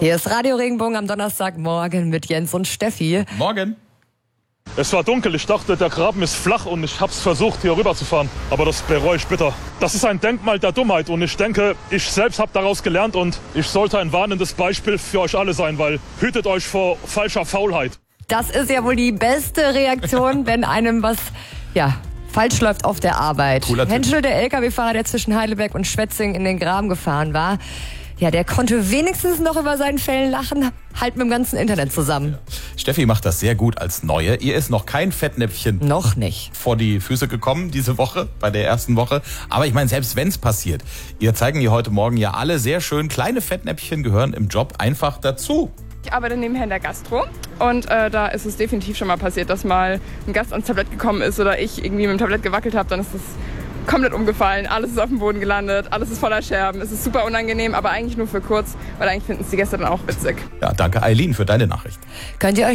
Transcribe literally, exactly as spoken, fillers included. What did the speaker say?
Hier ist Radio Regenbogen am Donnerstagmorgen mit Jens und Steffi. Morgen. Es war dunkel, ich dachte, der Graben ist flach und ich hab's versucht, hier rüber zu fahren. Aber das bereue ich bitter. Das ist ein Denkmal der Dummheit und ich denke, ich selbst habe daraus gelernt und ich sollte ein warnendes Beispiel für euch alle sein, weil hütet euch vor falscher Faulheit. Das ist ja wohl die beste Reaktion, wenn einem was, ja, falsch läuft auf der Arbeit. Cooler Typ. Henschel, der L K W-Fahrer, der zwischen Heidelberg und Schwetzing in den Graben gefahren war, ja, der konnte wenigstens noch über seinen Fällen lachen, halt mit dem ganzen Internet zusammen. Steffi macht das sehr gut als Neue. Ihr ist noch kein Fettnäpfchen Noch nicht. vor die Füße gekommen diese Woche, bei der ersten Woche. Aber ich meine, selbst wenn es passiert, ihr zeigen hier heute Morgen ja alle sehr schön, kleine Fettnäpfchen gehören im Job einfach dazu. Ich arbeite nebenher in der Gastro und äh, da ist es definitiv schon mal passiert, dass mal ein Gast ans Tablett gekommen ist oder ich irgendwie mit dem Tablett gewackelt habe, dann ist das komplett umgefallen, alles ist auf dem Boden gelandet, alles ist voller Scherben, es ist super unangenehm, aber eigentlich nur für kurz, weil eigentlich finden es die Gäste dann auch witzig. Ja, danke Eileen für deine Nachricht. Könnt ihr euch